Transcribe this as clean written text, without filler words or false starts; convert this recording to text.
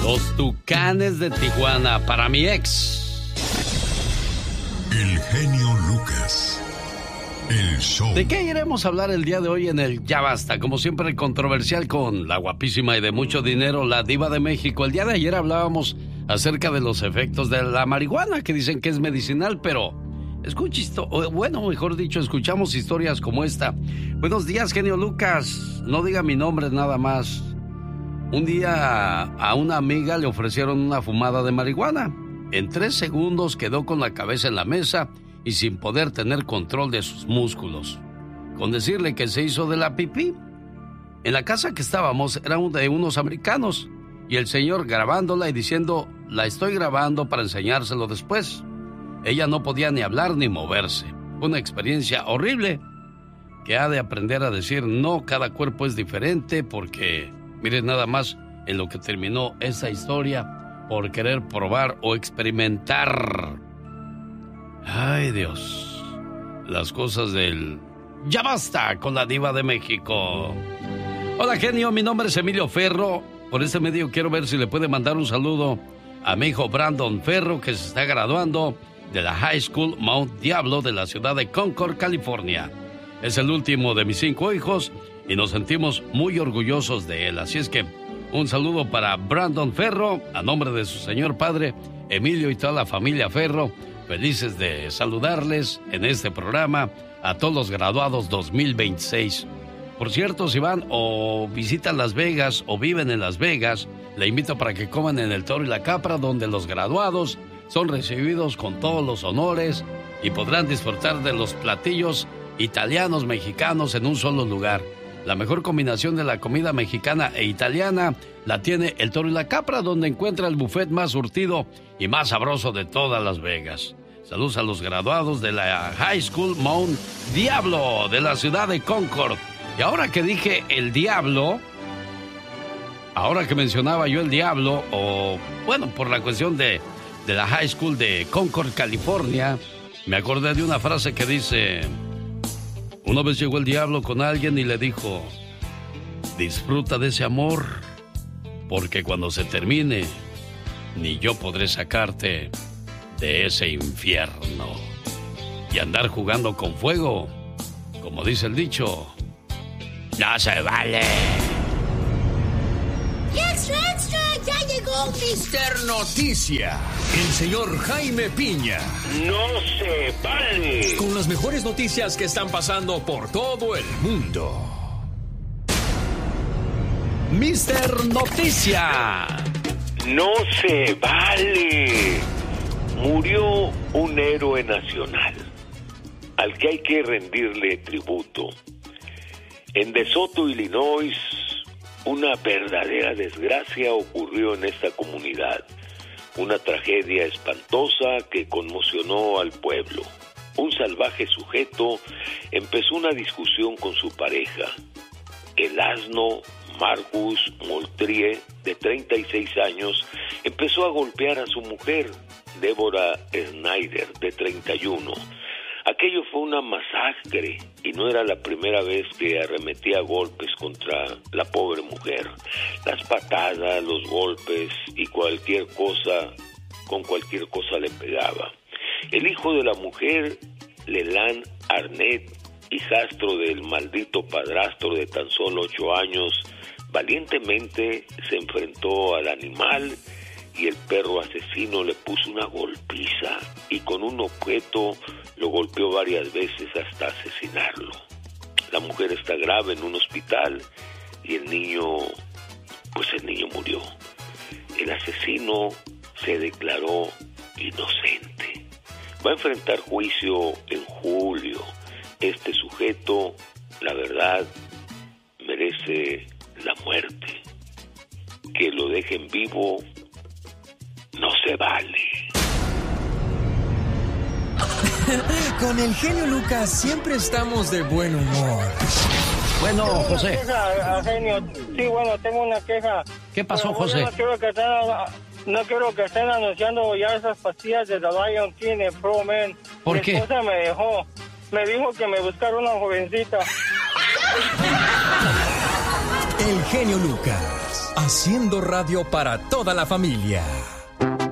Los Tucanes de Tijuana para mi ex. El genio Lucas. El show. ¿De qué iremos a hablar el día de hoy en el Ya Basta? Como siempre, controversial con la guapísima y de mucho dinero, la diva de México. El día de ayer hablábamos acerca de los efectos de la marihuana, que dicen que es medicinal, pero mejor dicho, escuchamos historias como esta. Buenos días, genio Lucas. No diga mi nombre nada más. Un día a una amiga le ofrecieron una fumada de marihuana. En 3 segundos quedó con la cabeza en la mesa y sin poder tener control de sus músculos. Con decirle que se hizo de la pipí. En la casa que estábamos era de unos americanos y el señor grabándola y diciendo, la estoy grabando para enseñárselo después. Ella no podía ni hablar ni moverse. Fue una experiencia horrible que ha de aprender a decir no, cada cuerpo es diferente porque... Miren nada más en lo que terminó esa historia por querer probar o experimentar. Ay, Dios. Las cosas del... Ya basta con la diva de México. Hola, genio. Mi nombre es Emilio Ferro. Por este medio quiero ver si le puede mandar un saludo a mi hijo Brandon Ferro, que se está graduando de la High School Mount Diablo de la ciudad de Concord, California. Es el último de mis 5 hijos y nos sentimos muy orgullosos de él. Así es que un saludo para Brandon Ferro, a nombre de su señor padre, Emilio y toda la familia Ferro. Felices de saludarles en este programa a todos los graduados 2026. Por cierto, si van o visitan Las Vegas o viven en Las Vegas, le invito para que coman en el Toro y la Capra, donde los graduados son recibidos con todos los honores y podrán disfrutar de los platillos italianos, mexicanos en un solo lugar. La mejor combinación de la comida mexicana e italiana la tiene el Toro y la Capra, donde encuentra el buffet más surtido y más sabroso de todas Las Vegas. Saludos a los graduados de la High School Mount Diablo de la ciudad de Concord. Y ahora que dije el diablo, ahora que mencionaba yo el diablo, por la cuestión de la High School de Concord, California, me acordé de una frase que dice... Una vez llegó el diablo con alguien y le dijo, disfruta de ese amor, porque cuando se termine, ni yo podré sacarte de ese infierno. Y andar jugando con fuego, como dice el dicho, no se vale. ¡Extra, extra! ¡Ya llegó Mr. Noticia! El señor Jaime Piña. ¡No se vale! Con las mejores noticias que están pasando por todo el mundo. Mr. Noticia. ¡No se vale! Murió un héroe nacional al que hay que rendirle tributo. En DeSoto, Illinois, una verdadera desgracia ocurrió en esta comunidad. Una tragedia espantosa que conmocionó al pueblo. Un salvaje sujeto empezó una discusión con su pareja. El asno Marcus Moultrie, de 36 años, empezó a golpear a su mujer, Deborah Snyder, de 31. Aquello fue una masacre y no era la primera vez que arremetía golpes contra la pobre mujer. Las patadas, los golpes y cualquier cosa, con cualquier cosa le pegaba. El hijo de la mujer, Leland Arnett, hijastro del maldito padrastro de tan solo 8 años, valientemente se enfrentó al animal y el perro asesino le puso una golpiza y con un objeto lo golpeó varias veces hasta asesinarlo. La mujer está grave en un hospital y el niño murió. El asesino se declaró inocente. Va a enfrentar juicio en julio. Este sujeto, la verdad, merece la muerte. Que lo dejen vivo no se vale. Con el genio Lucas siempre estamos de buen humor. Bueno, José. Genio. Sí, bueno, tengo una queja. ¿Qué pasó, José? No quiero que estén anunciando ya esas pastillas de The Lion King en Pro Man. ¿Por qué? Mi esposa me dijo que me buscara una jovencita. El genio Lucas, Haciendo radio para toda la familia.